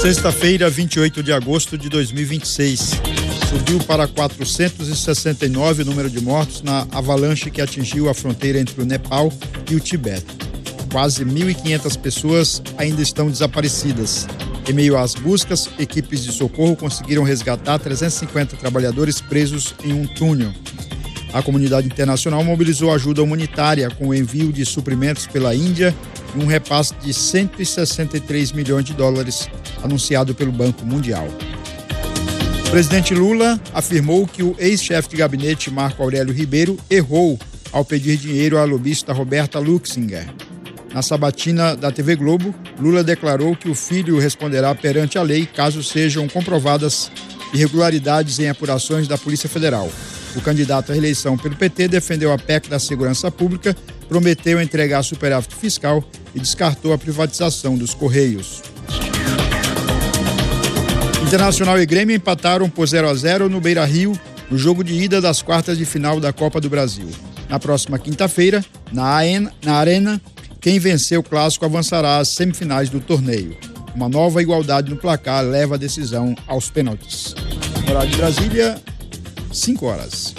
Sexta-feira, 28 de agosto de 2026. Subiu para 469 o número de mortos na avalanche que atingiu a fronteira entre o Nepal e o Tibete. Quase 1.500 pessoas ainda estão desaparecidas. Em meio às buscas, equipes de socorro conseguiram resgatar 350 trabalhadores presos em um túnel. A comunidade internacional mobilizou ajuda humanitária com o envio de suprimentos pela Índia e um repasse de 163 milhões de dólares anunciado pelo Banco Mundial. O presidente Lula afirmou que o ex-chefe de gabinete Marco Aurélio Ribeiro errou ao pedir dinheiro à lobista Roberta Luxinger. Na sabatina da TV Globo, Lula declarou que o filho responderá perante a lei caso sejam comprovadas irregularidades em apurações da Polícia Federal. O candidato à reeleição pelo PT defendeu a PEC da segurança pública, prometeu entregar superávit fiscal e descartou a privatização dos Correios. Internacional e Grêmio empataram por 0-0 no Beira-Rio, no jogo de ida das quartas de final da Copa do Brasil. Na próxima quinta-feira, na Arena, quem vencer o clássico avançará às semifinais do torneio. Uma nova igualdade no placar leva a decisão aos pênaltis. Horário de Brasília, 5 horas.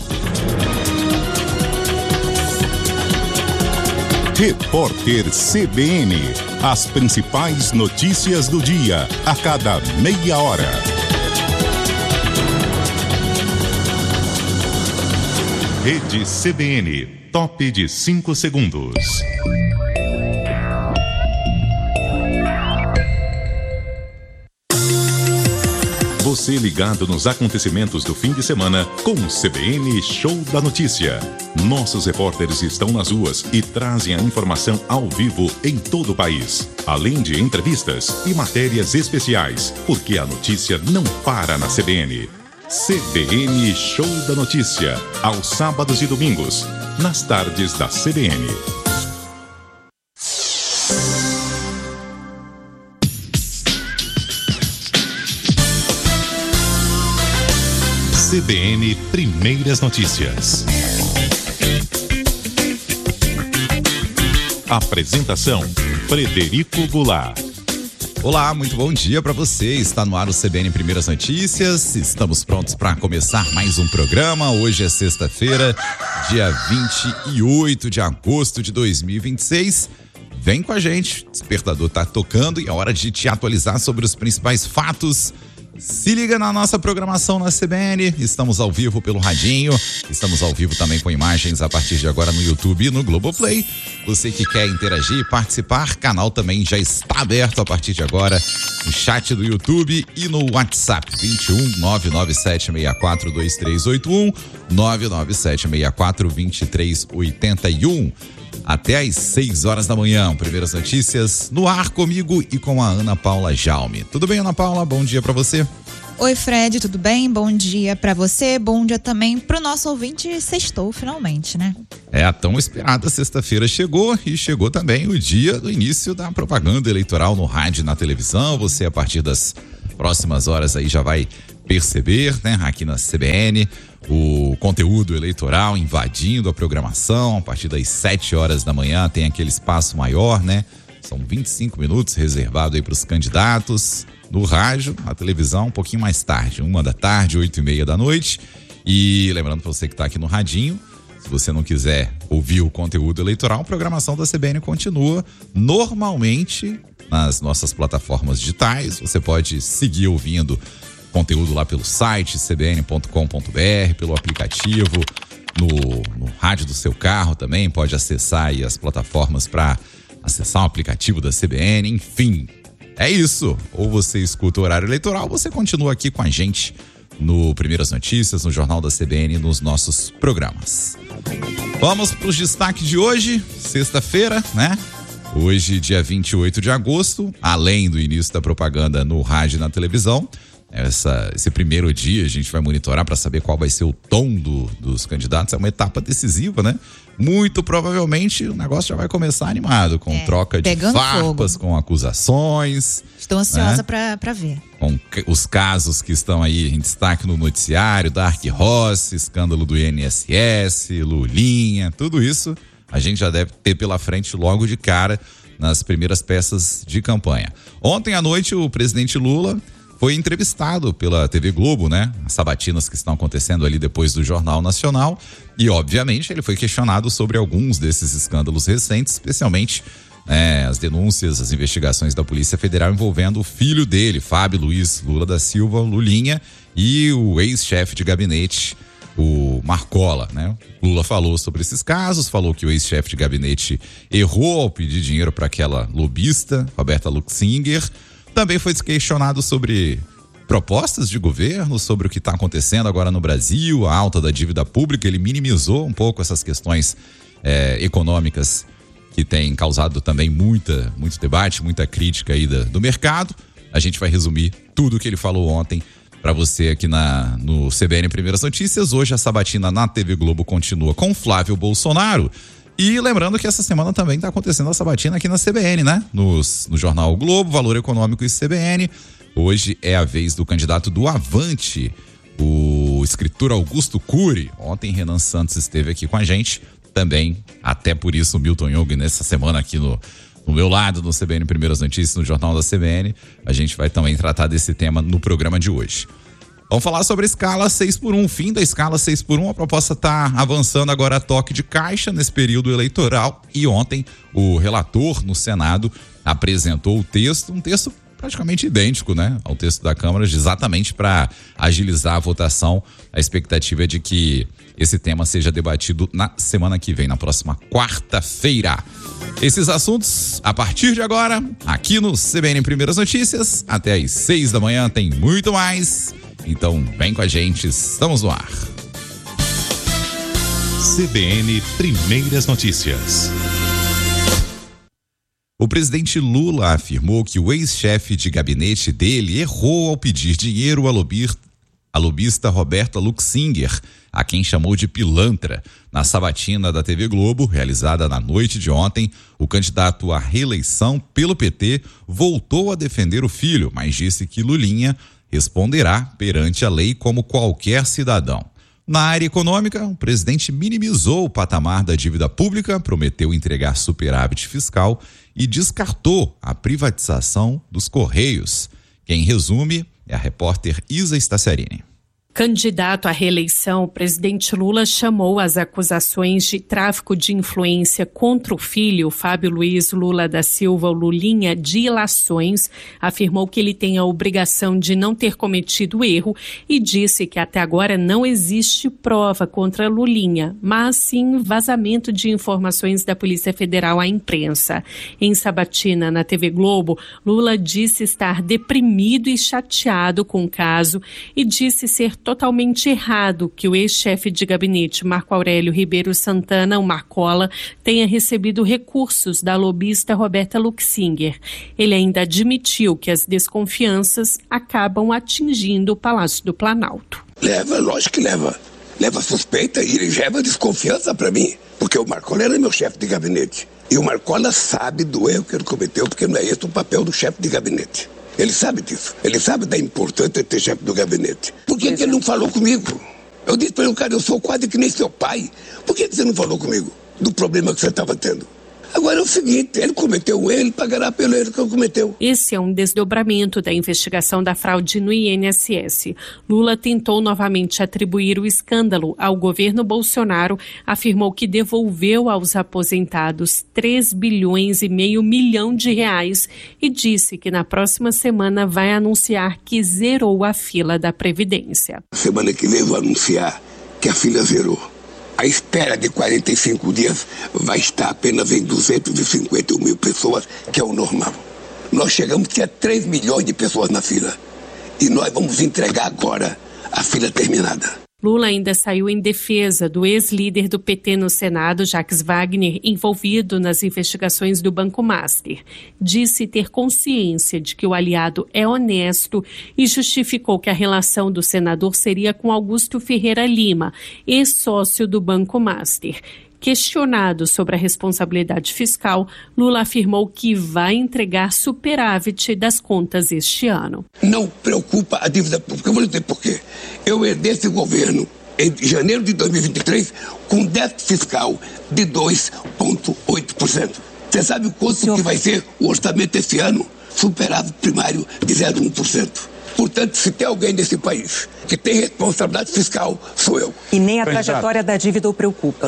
Repórter CBN. As principais notícias do dia, a cada meia hora. Rede CBN, top de 5 segundos. Você ligado nos acontecimentos do fim de semana com o CBN Show da Notícia. Nossos repórteres estão nas ruas e trazem a informação ao vivo em todo o país. Além de entrevistas e matérias especiais, porque a notícia não para na CBN. CBN Show da Notícia, aos sábados e domingos, nas tardes da CBN. CBN Primeiras Notícias. Apresentação: Frederico Goulart. Olá, muito bom dia para você. Está no ar o CBN Primeiras Notícias. Estamos prontos para começar mais um programa. Hoje é sexta-feira, dia 28 de agosto de 2026. Vem com a gente, o despertador tá tocando e é hora de te atualizar sobre os principais fatos. Se liga na nossa programação na CBN, estamos ao vivo pelo radinho, estamos ao vivo também com imagens a partir de agora no YouTube e no Globoplay. Você que quer interagir e participar, canal também já está aberto a partir de agora no chat do YouTube e no WhatsApp 21 99764 2381 99764 2381. Até às 6 horas da manhã, primeiras notícias no ar comigo e com a Ana Paula Jaume. Tudo bem, Ana Paula? Bom dia pra você. Oi, Fred, tudo bem? Bom dia pra você, bom dia também pro nosso ouvinte. Sextou finalmente, né? É, a tão esperada sexta-feira chegou e chegou também o dia do início da propaganda eleitoral no rádio e na televisão. Você, a partir das próximas horas aí já vai perceber, né, aqui na CBN, o conteúdo eleitoral invadindo a programação. A partir das 7 horas da manhã tem aquele espaço maior, né? São 25 minutos reservado aí para os candidatos. No rádio, a televisão um pouquinho mais tarde, 1 da tarde, 8h30 da noite. E lembrando para você que está aqui no radinho, se você não quiser ouvir o conteúdo eleitoral, a programação da CBN continua normalmente nas nossas plataformas digitais. Você pode seguir ouvindo conteúdo lá pelo site cbn.com.br, pelo aplicativo, no rádio do seu carro também, pode acessar aí as plataformas para acessar o aplicativo da CBN, enfim. É isso, ou você escuta o horário eleitoral, ou você continua aqui com a gente no Primeiras Notícias, no Jornal da CBN, nos nossos programas. Vamos para os destaques de hoje, sexta-feira, né? Hoje, dia 28 de agosto, além do início da propaganda no rádio e na televisão, esse primeiro dia a gente vai monitorar para saber qual vai ser o tom dos candidatos. É uma etapa decisiva, né? Muito provavelmente o negócio já vai começar animado, com troca de farpas, com acusações. Estou ansiosa, né? para ver. Com os casos que estão aí em destaque no noticiário, Dark Horse, escândalo do INSS, Lulinha, tudo isso a gente já deve ter pela frente logo de cara nas primeiras peças de campanha. Ontem à noite, o presidente Lula foi entrevistado pela TV Globo, né? As sabatinas que estão acontecendo ali depois do Jornal Nacional. E, obviamente, ele foi questionado sobre alguns desses escândalos recentes, especialmente as denúncias, as investigações da Polícia Federal envolvendo o filho dele, Fábio Luiz Lula da Silva, Lulinha, e o ex-chefe de gabinete, o Marcola, né? Lula falou sobre esses casos, falou que o ex-chefe de gabinete errou ao pedir dinheiro para aquela lobista, Roberta Luxinger. Também foi questionado sobre propostas de governo, sobre o que está acontecendo agora no Brasil, a alta da dívida pública. Ele minimizou um pouco essas questões econômicas que têm causado também muito debate, muita crítica aí do mercado. A gente vai resumir tudo o que ele falou ontem para você aqui no CBN Primeiras Notícias. Hoje a sabatina na TV Globo continua com Flávio Bolsonaro. E lembrando que essa semana também está acontecendo a sabatina aqui na CBN, né? No Jornal o Globo, Valor Econômico e CBN. Hoje é a vez do candidato do Avante, o escritor Augusto Cury. Ontem Renan Santos esteve aqui com a gente também, até por isso o Milton Jung nessa semana aqui no meu lado, no CBN Primeiras Notícias, no Jornal da CBN. A gente vai também tratar desse tema no programa de hoje. Vamos falar sobre a escala 6x1, fim da escala 6x1. A proposta está avançando agora a toque de caixa nesse período eleitoral. E ontem o relator no Senado apresentou um texto praticamente idêntico, né, ao texto da Câmara, exatamente para agilizar a votação. A expectativa é de que esse tema seja debatido na semana que vem, na próxima quarta-feira. Esses assuntos, a partir de agora, aqui no CBN Primeiras Notícias, até às 6 da manhã tem muito mais. Então, vem com a gente, estamos no ar. CBN Primeiras Notícias. O presidente Lula afirmou que o ex-chefe de gabinete dele errou ao pedir dinheiro à lobista Roberta Luxinger, a quem chamou de pilantra. Na sabatina da TV Globo, realizada na noite de ontem, o candidato à reeleição pelo PT voltou a defender o filho, mas disse que Lulinha responderá perante a lei como qualquer cidadão. Na área econômica, o presidente minimizou o patamar da dívida pública, prometeu entregar superávit fiscal e descartou a privatização dos Correios. Quem resume é a repórter Isa Staciarini. Candidato à reeleição, o presidente Lula chamou as acusações de tráfico de influência contra o filho, Fábio Luiz Lula da Silva, Lulinha, de ilações, afirmou que ele tem a obrigação de não ter cometido erro e disse que até agora não existe prova contra Lulinha, mas sim vazamento de informações da Polícia Federal à imprensa. Em sabatina na TV Globo, Lula disse estar deprimido e chateado com o caso e disse ser totalmente errado que o ex-chefe de gabinete Marco Aurélio Ribeiro Santana, o Marcola, tenha recebido recursos da lobista Roberta Luxinger. Ele ainda admitiu que as desconfianças acabam atingindo o Palácio do Planalto. Leva, lógico que leva. Leva suspeita e leva desconfiança para mim, porque o Marcola era meu chefe de gabinete. E o Marcola sabe do erro que ele cometeu, porque não é esse o papel do chefe de gabinete. Ele sabe disso. Ele sabe da importância de ter chefe do gabinete. Por que ele não falou comigo? Eu disse para ele, cara, eu sou quase que nem seu pai. Por que você não falou comigo do problema que você estava tendo? Agora é o seguinte, ele cometeu um erro, ele pagará pelo erro que ele cometeu. Esse é um desdobramento da investigação da fraude no INSS. Lula tentou novamente atribuir o escândalo ao governo Bolsonaro, afirmou que devolveu aos aposentados 3,5 bilhões de reais e disse que na próxima semana vai anunciar que zerou a fila da Previdência. Semana que vem eu vou anunciar que a fila zerou. A espera de 45 dias vai estar apenas em 251 mil pessoas, que é o normal. Nós chegamos a 3 milhões de pessoas na fila. E nós vamos entregar agora a fila terminada. Lula ainda saiu em defesa do ex-líder do PT no Senado, Jacques Wagner, envolvido nas investigações do Banco Master. Disse ter consciência de que o aliado é honesto e justificou que a relação do senador seria com Augusto Ferreira Lima, ex-sócio do Banco Master. Questionado sobre a responsabilidade fiscal, Lula afirmou que vai entregar superávit das contas este ano. Não preocupa a dívida pública. Eu vou dizer por quê. Eu herdei esse governo em janeiro de 2023 com déficit fiscal de 2,8%. Você sabe quanto que vai ser o orçamento esse ano? Superávit primário de 0,1%. Portanto, se tem alguém nesse país que tem responsabilidade fiscal, sou eu. E nem a trajetória da dívida o preocupa.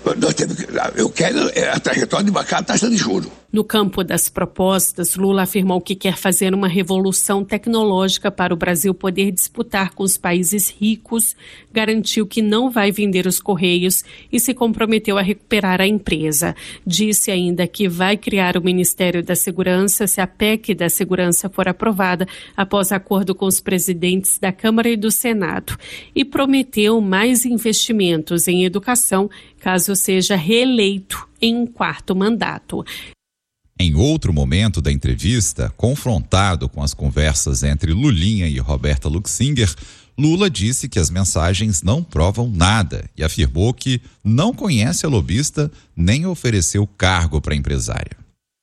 Eu quero a trajetória de baixar a taxa de juros. No campo das propostas, Lula afirmou que quer fazer uma revolução tecnológica para o Brasil poder disputar com os países ricos, garantiu que não vai vender os Correios e se comprometeu a recuperar a empresa. Disse ainda que vai criar o Ministério da Segurança se a PEC da Segurança for aprovada após acordo com os presidentes da Câmara e do Senado. E prometeu mais investimentos em educação caso seja reeleito em um 4º mandato. Em outro momento da entrevista, confrontado com as conversas entre Lulinha e Roberta Luxinger, Lula disse que as mensagens não provam nada e afirmou que não conhece a lobista nem ofereceu cargo para a empresária.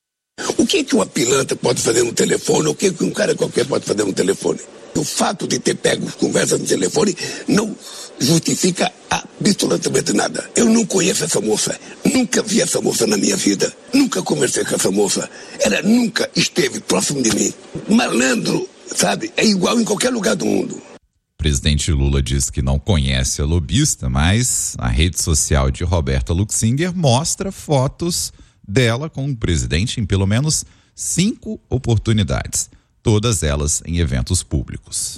O que uma pilantra pode fazer no telefone? O que um cara qualquer pode fazer no telefone? O fato de ter pego conversa no telefone não justifica absolutamente nada. Eu não conheço essa moça, nunca vi essa moça na minha vida, nunca conversei com essa moça, ela nunca esteve próximo de mim. Malandro, sabe, é igual em qualquer lugar do mundo. O presidente Lula diz que não conhece a lobista, mas a rede social de Roberta Luxinger mostra fotos dela com o presidente em pelo menos 5 oportunidades, todas elas em eventos públicos.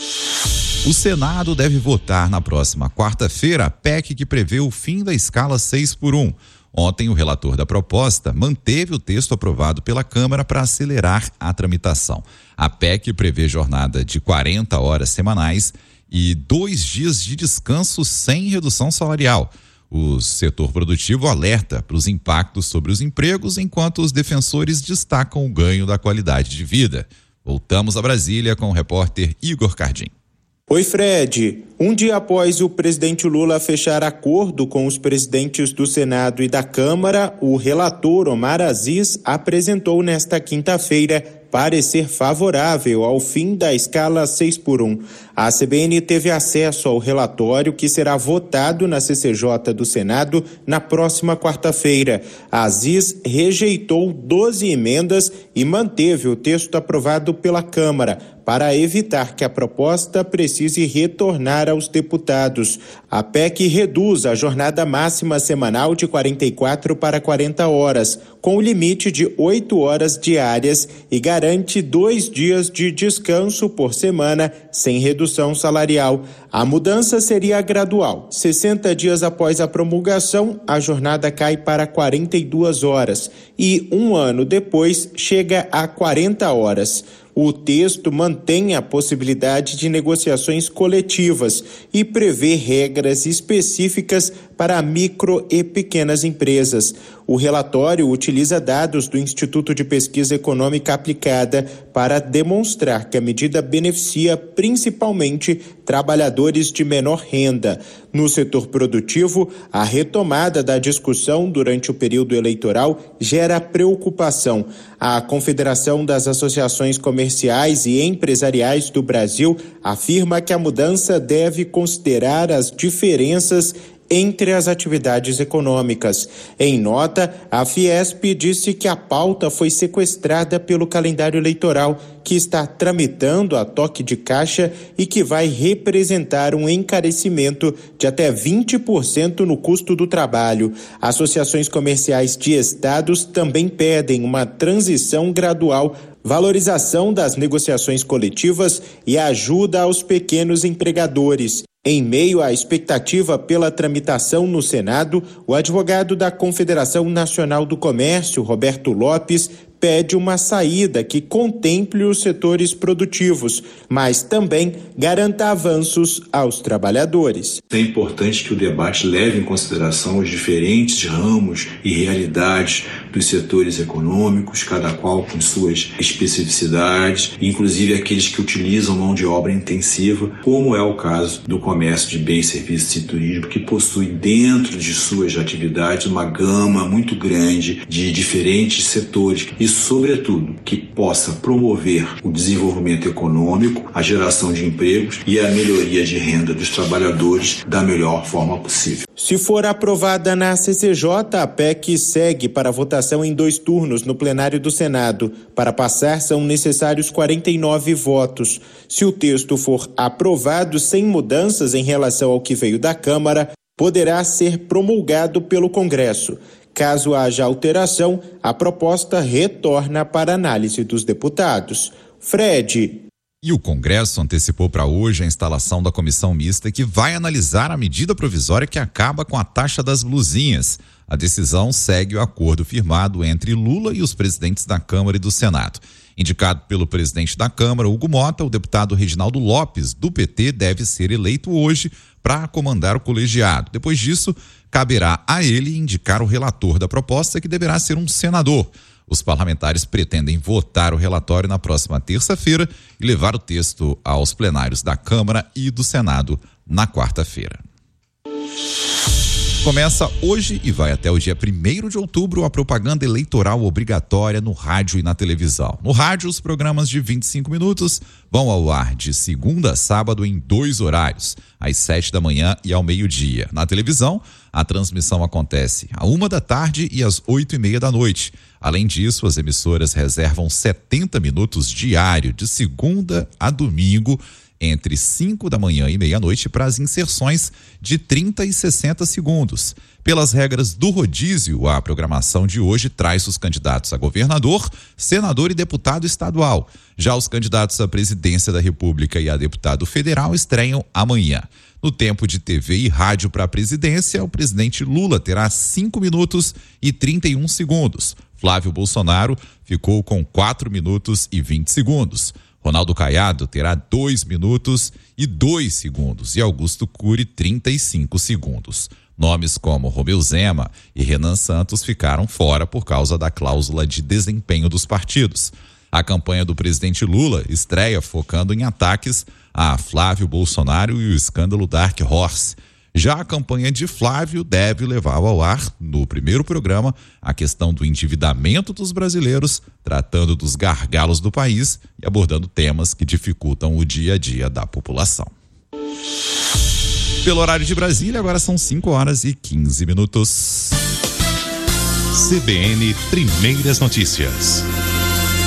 O Senado deve votar na próxima quarta-feira a PEC que prevê o fim da escala 6x1. Ontem, o relator da proposta manteve o texto aprovado pela Câmara para acelerar a tramitação. A PEC prevê jornada de 40 horas semanais e 2 dias de descanso sem redução salarial. O setor produtivo alerta para os impactos sobre os empregos, enquanto os defensores destacam o ganho da qualidade de vida. Voltamos a Brasília com o repórter Igor Cardim. Oi, Fred. Um dia após o presidente Lula fechar acordo com os presidentes do Senado e da Câmara, o relator Omar Aziz apresentou nesta quinta-feira parecer favorável ao fim da escala 6x1. A CBN teve acesso ao relatório que será votado na CCJ do Senado na próxima quarta-feira. Aziz rejeitou 12 emendas e manteve o texto aprovado pela Câmara, para evitar que a proposta precise retornar aos deputados. A PEC reduz a jornada máxima semanal de 44 para 40 horas, com o limite de 8 horas diárias e garante 2 dias de descanso por semana, sem redução salarial. A mudança seria gradual. 60 dias após a promulgação, a jornada cai para 42 horas e 1 ano depois chega a 40 horas. O texto mantém a possibilidade de negociações coletivas e prevê regras específicas para micro e pequenas empresas. O relatório utiliza dados do Instituto de Pesquisa Econômica Aplicada para demonstrar que a medida beneficia principalmente trabalhadores de menor renda. No setor produtivo, a retomada da discussão durante o período eleitoral gera preocupação. A Confederação das Associações Comerciais e Empresariais do Brasil afirma que a mudança deve considerar as diferenças entre as atividades econômicas. Em nota, a Fiesp disse que a pauta foi sequestrada pelo calendário eleitoral, que está tramitando a toque de caixa e que vai representar um encarecimento de até 20% no custo do trabalho. Associações comerciais de estados também pedem uma transição gradual, valorização das negociações coletivas e ajuda aos pequenos empregadores. Em meio à expectativa pela tramitação no Senado, o advogado da Confederação Nacional do Comércio, Roberto Lopes, pede uma saída que contemple os setores produtivos, mas também garanta avanços aos trabalhadores. É importante que o debate leve em consideração os diferentes ramos e realidades dos setores econômicos, cada qual com suas especificidades, inclusive aqueles que utilizam mão de obra intensiva, como é o caso do comércio de bens, serviços e turismo, que possui dentro de suas atividades uma gama muito grande de diferentes setores. Isso sobretudo, que possa promover o desenvolvimento econômico, a geração de empregos e a melhoria de renda dos trabalhadores da melhor forma possível. Se for aprovada na CCJ, a PEC segue para votação em 2 turnos no plenário do Senado. Para passar, são necessários 49 votos. Se o texto for aprovado sem mudanças em relação ao que veio da Câmara, poderá ser promulgado pelo Congresso. Caso haja alteração, a proposta retorna para análise dos deputados. Fred. E o Congresso antecipou para hoje a instalação da comissão mista que vai analisar a medida provisória que acaba com a taxa das blusinhas. A decisão segue o acordo firmado entre Lula e os presidentes da Câmara e do Senado. Indicado pelo presidente da Câmara, Hugo Mota, o deputado Reginaldo Lopes, do PT, deve ser eleito hoje para comandar o colegiado. Depois disso, caberá a ele indicar o relator da proposta, que deverá ser um senador. Os parlamentares pretendem votar o relatório na próxima terça-feira e levar o texto aos plenários da Câmara e do Senado na quarta-feira. Começa hoje e vai até o dia 1º de outubro a propaganda eleitoral obrigatória no rádio e na televisão. No rádio, os programas de 25 minutos vão ao ar de segunda a sábado em 2 horários, às 7 da manhã e ao meio-dia. Na televisão, a transmissão acontece à 1 da tarde e às 8:30 da noite. Além disso, as emissoras reservam 70 minutos diário de segunda a domingo, entre 5 da manhã e meia-noite, para as inserções de 30 e 60 segundos. Pelas regras do rodízio, a programação de hoje traz os candidatos a governador, senador e deputado estadual. Já os candidatos à presidência da República e a deputado federal estreiam amanhã. No tempo de TV e rádio para a presidência, o presidente Lula terá 5 minutos e 31 segundos. Flávio Bolsonaro ficou com 4 minutos e 20 segundos. Ronaldo Caiado terá 2 minutos e 2 segundos e Augusto Cury 35 segundos. Nomes como Romeu Zema e Renan Santos ficaram fora por causa da cláusula de desempenho dos partidos. A campanha do presidente Lula estreia focando em ataques a Flávio Bolsonaro e o escândalo Dark Horse. Já a campanha de Flávio deve levar ao ar, no primeiro programa, a questão do endividamento dos brasileiros, tratando dos gargalos do país e abordando temas que dificultam o dia a dia da população. Pelo horário de Brasília, agora são 5h15. CBN Primeiras Notícias.